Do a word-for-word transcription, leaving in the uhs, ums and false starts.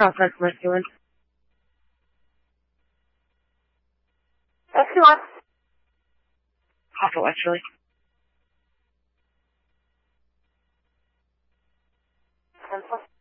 Southwest Masculine. That's who I'm. Awful, actually. I'm